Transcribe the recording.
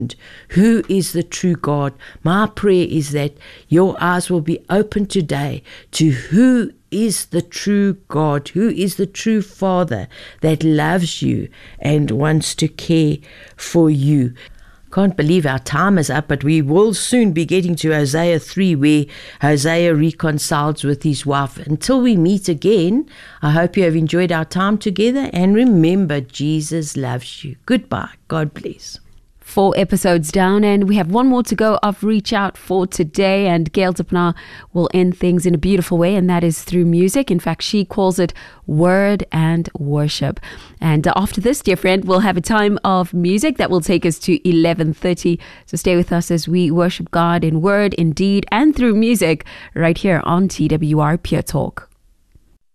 who is the true God. My prayer is that your eyes will be open today to who is the true God, who is the true Father that loves you and wants to care for you. Can't believe our time is up, but we will soon be getting to Hosea 3, where Hosea reconciles with his wife. Until we meet again, I hope you have enjoyed our time together, and remember, Jesus loves you. Goodbye. God bless. 4 episodes down, and we have one more to go of Reach Out for today, and Gail Dipna will end things in a beautiful way, and that is through music. In fact, she calls it word and worship. And after this, dear friend, we'll have a time of music that will take us to 11:30. So stay with us as we worship God in word, in deed, and through music right here on TWR Pure Talk.